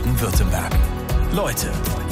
Baden-Württemberg. Leute.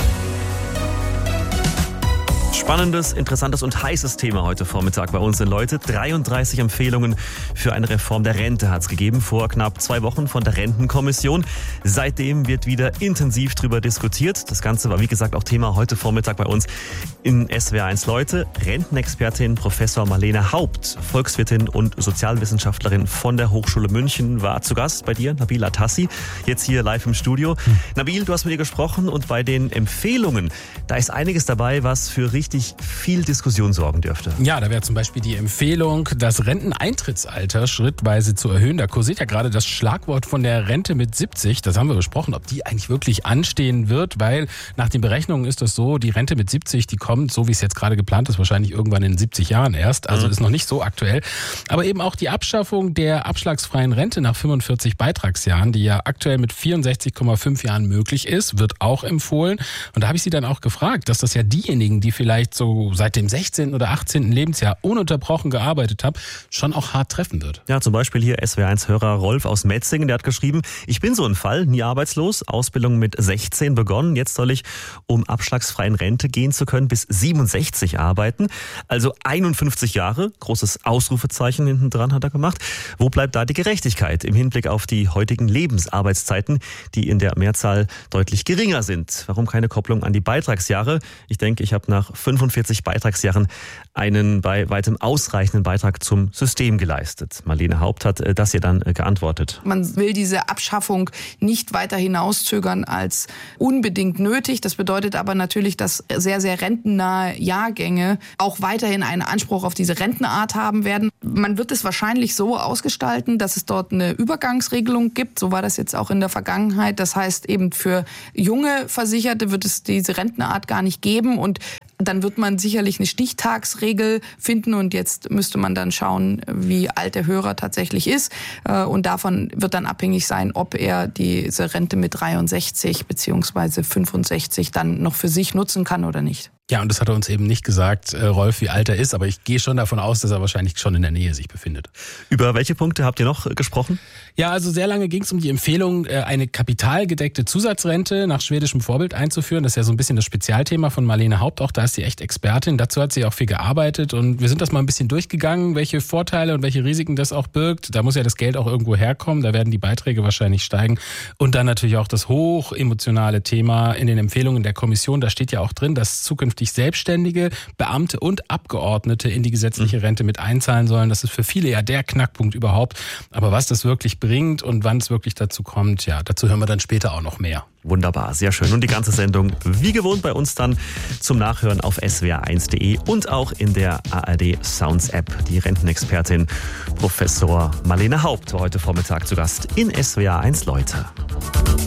Spannendes, interessantes und heißes Thema heute Vormittag bei uns in Leute. 33 Empfehlungen für eine Reform der Rente hat es gegeben, vor knapp 2 Wochen von der Rentenkommission. Seitdem wird wieder intensiv drüber diskutiert. Das Ganze war, wie gesagt, auch Thema heute Vormittag bei uns in SWR1 Leute. Rentenexpertin Professor Marlene Haupt, Volkswirtin und Sozialwissenschaftlerin von der Hochschule München, war zu Gast bei dir, Nabil Atassi, jetzt hier live im Studio. Nabil, du hast mit ihr gesprochen und bei den Empfehlungen, da ist einiges dabei, was für richtig viel Diskussion sorgen dürfte. Ja, da wäre zum Beispiel die Empfehlung, das Renteneintrittsalter schrittweise zu erhöhen. Da kursiert ja gerade das Schlagwort von der Rente mit 70. Das haben wir besprochen, ob die eigentlich wirklich anstehen wird, weil nach den Berechnungen ist das so, die Rente mit 70, die kommt, so wie es jetzt gerade geplant ist, wahrscheinlich irgendwann in 70 Jahren erst. Also ist noch nicht so aktuell. Aber eben auch die Abschaffung der abschlagsfreien Rente nach 45 Beitragsjahren, die ja aktuell mit 64,5 Jahren möglich ist, wird auch empfohlen. Und da habe ich sie dann auch gefragt, dass das ja diejenigen, die vielleicht so seit dem 16. oder 18. Lebensjahr ununterbrochen gearbeitet haben, schon auch hart treffen wird. Ja, zum Beispiel hier SWR1-Hörer Rolf aus Metzingen, der hat geschrieben, ich bin so ein Fall, nie arbeitslos, Ausbildung mit 16 begonnen, jetzt soll ich, um abschlagsfreien Rente gehen zu können, bis 67 arbeiten, also 51 Jahre, großes Ausrufezeichen hinten dran hat er gemacht. Wo bleibt da die Gerechtigkeit im Hinblick auf die heutigen Lebensarbeitszeiten, die in der Mehrzahl deutlich geringer sind? Warum keine Kopplung an die Beitragsjahre? Ich denke, ich habe nach 45 Beitragsjahren einen bei weitem ausreichenden Beitrag zum System geleistet. Marlene Haupt hat das hier dann geantwortet. Man will diese Abschaffung nicht weiter hinauszögern als unbedingt nötig. Das bedeutet aber natürlich, dass sehr, sehr rentennahe Jahrgänge auch weiterhin einen Anspruch auf diese Rentenart haben werden. Man wird es wahrscheinlich so ausgestalten, dass es dort eine Übergangsregelung gibt. So war das jetzt auch in der Vergangenheit. Das heißt, eben für junge Versicherte wird es diese Rentenart gar nicht geben und dann wird man sicherlich eine Stichtagsregel finden und jetzt müsste man dann schauen, wie alt der Hörer tatsächlich ist. Und davon wird dann abhängig sein, ob er diese Rente mit 63 bzw. 65 dann noch für sich nutzen kann oder nicht. Ja, und das hat er uns eben nicht gesagt, Rolf, wie alt er ist, aber ich gehe schon davon aus, dass er wahrscheinlich schon in der Nähe sich befindet. Über welche Punkte habt ihr noch gesprochen? Ja, also sehr lange ging es um die Empfehlung, eine kapitalgedeckte Zusatzrente nach schwedischem Vorbild einzuführen. Das ist ja so ein bisschen das Spezialthema von Marlene Haupt auch, da ist sie echt Expertin. Dazu hat sie auch viel gearbeitet und wir sind das mal ein bisschen durchgegangen, welche Vorteile und welche Risiken das auch birgt. Da muss ja das Geld auch irgendwo herkommen, da werden die Beiträge wahrscheinlich steigen. Und dann natürlich auch das hochemotionale Thema in den Empfehlungen der Kommission, da steht ja auch drin, dass zukünftig Selbstständige, Beamte und Abgeordnete in die gesetzliche Rente mit einzahlen sollen. Das ist für viele ja der Knackpunkt überhaupt. Aber was das wirklich bringt und wann es wirklich dazu kommt, ja, dazu hören wir dann später auch noch mehr. Wunderbar, sehr schön. Und die ganze Sendung wie gewohnt bei uns dann zum Nachhören auf swr1.de und auch in der ARD Sounds App. Die Rentenexpertin Professor Marlene Haupt war heute Vormittag zu Gast in SWR1 Leute.